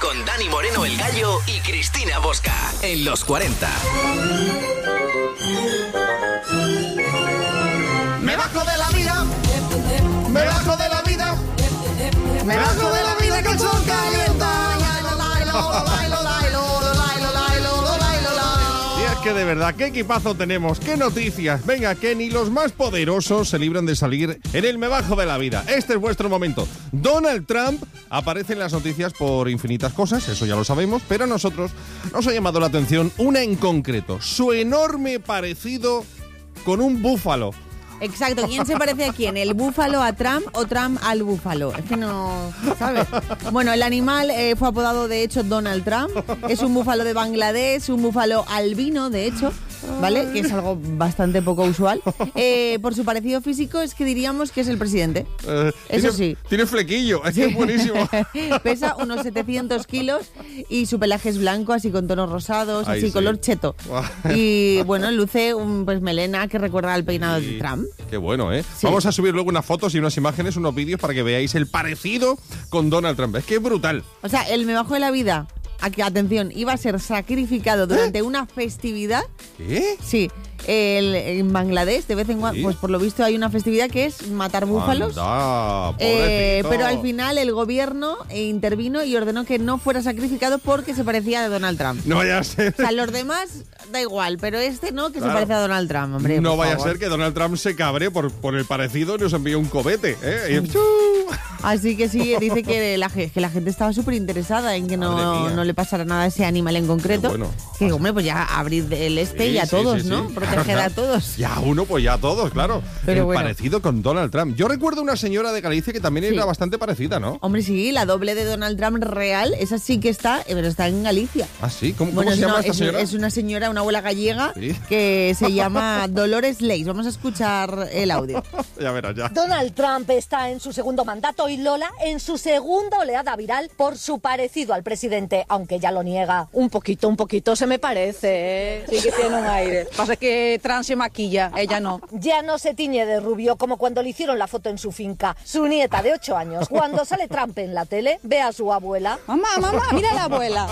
con Dani Moreno el Gallo y Cristina Bosca en los 40. Me bajo de la vida, me bajo de la vida, me bajo de la vida que el sol calienta. Y es que de verdad, qué equipazo tenemos, qué noticias. Venga, que ni los más poderosos se libran de salir en el Me Bajo de la Vida. Este es vuestro momento. Donald Trump aparece en las noticias por infinitas cosas, eso ya lo sabemos, pero a nosotros nos ha llamado la atención una en concreto, su enorme parecido con un búfalo. Exacto, ¿quién se parece a quién? ¿El búfalo a Trump o Trump al búfalo? Es que no, ¿sabes? Bueno, el animal fue apodado de hecho Donald Trump, es un búfalo de Bangladesh, un búfalo albino de hecho, ¿vale? Que es algo bastante poco usual. Por su parecido físico es que diríamos que es el presidente, eso sí. Tiene flequillo, es que es buenísimo. Pesa unos 700 kilos y su pelaje es blanco, así con tonos rosados, Ay, así sí. color cheto. Y bueno, luce un pues melena que recuerda al peinado de Trump. Qué bueno, ¿eh? Sí. Vamos a subir luego unas fotos y unas imágenes, unos vídeos para que veáis el parecido con Donald Trump. Es que es brutal. O sea, el Me Bajo de la Vida, aquí, atención, iba a ser sacrificado durante una festividad. ¿Qué? Sí, en Bangladesh, de vez en cuando, ¿Sí? pues por lo visto hay una festividad que es matar búfalos. Anda, pobrecito. Pero al final el gobierno intervino y ordenó que no fuera sacrificado porque se parecía a Donald Trump. No vaya a ser. O sea, los demás da igual, pero este no, que Claro. se parece a Donald Trump, hombre. No por vaya a favor. ser que Donald Trump se cabre por el parecido y nos envíe un cobete, ¿eh? Así que sí, dice que la gente estaba súper interesada en que Madre mía. no le pasara nada a ese animal en concreto. Qué bueno. Que, hombre, pues ya abrir el Sí, y a sí, todos, sí, ¿no? sí. Proteger a todos. Ya uno, pues ya todos, claro. Pero el bueno. parecido con Donald Trump. Yo recuerdo una señora de Galicia que también Sí. era bastante parecida, ¿no? Hombre, sí, la doble de Donald Trump real, esa sí que está, pero está en Galicia. Ah, sí. ¿Cómo Bueno, se llama no, esta señora? es una señora, una abuela gallega, Sí. que se llama Dolores Leis. Vamos a escuchar el audio. Ya verás, ya. Donald Trump está en su segundo mandato y Lola en su segunda oleada viral por su parecido al presidente, aunque ya lo niega. Un poquito se me parece, ¿eh? Sí que tiene un aire. Pasa que Trump se maquilla, ella no. Ya no se tiñe de rubio como cuando le hicieron la foto en su finca. Su nieta de 8 años, cuando sale Trump en la tele, ve a su abuela. Mamá, mira a la abuela.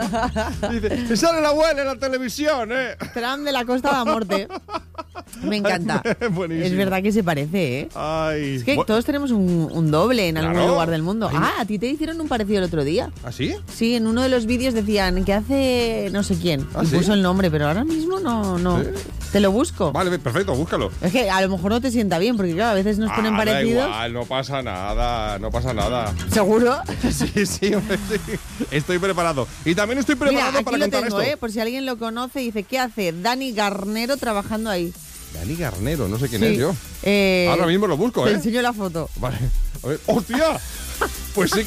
Dice, sale la abuela en la televisión, ¿eh? Trump de la Costa de la Muerte. Me encanta. Buenísimo. Es verdad que se parece, ¿eh? Ay. Es que todos tenemos un doble en algún Claro. lugar del mundo. Ay. Ah, a ti te hicieron un parecido el otro día. ¿Ah, sí? Sí, en uno de los vídeos decían que hace no sé quién. ¿Ah, y sí? puso el nombre, pero ahora mismo no. ¿Sí? Te lo busco. Vale, perfecto, búscalo. Es que a lo mejor no te sienta bien, porque claro, a veces nos ponen Da parecidos. igual, no pasa nada, no pasa nada. ¿Seguro? Sí, hombre, sí. Estoy preparado. Y también estoy Mira, preparado aquí para lo contar tengo, esto. por si alguien lo conoce, dice, ¿qué hace Dani Garnero trabajando ahí? Dani Garnero, no sé quién Sí. es yo. Ahora mismo lo busco, Te ¿eh? enseño la foto. Vale. A ver. ¡Hostia! Pues sí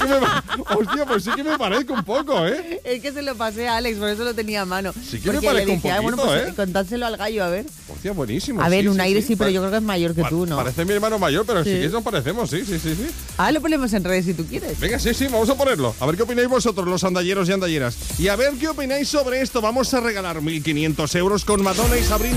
que me parezco un poco, ¿eh? Es que se lo pasé a Alex, por eso lo tenía a mano. Sí que me Porque parezco le un dije, poquito, bueno, pues ¿eh? contádselo al gallo, a ver. Hostia, buenísimo. A ver, sí, un aire sí, pero Pa- yo creo que es mayor que tú, ¿no? Parece mi hermano mayor, pero sí Sí. que nos parecemos, sí. Ah, lo ponemos en redes si tú quieres. Venga, sí, vamos a ponerlo. A ver qué opináis vosotros, los andalleros y andalleras. Y a ver qué opináis sobre esto. Vamos a regalar 1.500 euros con Madonna y Sabrina.